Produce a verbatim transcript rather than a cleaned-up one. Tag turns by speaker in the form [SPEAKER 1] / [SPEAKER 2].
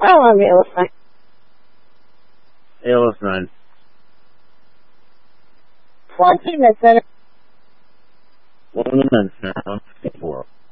[SPEAKER 1] I don't want to be A L S nine.
[SPEAKER 2] A L S nine.
[SPEAKER 1] One team that's better.
[SPEAKER 2] One of the men's now. Four.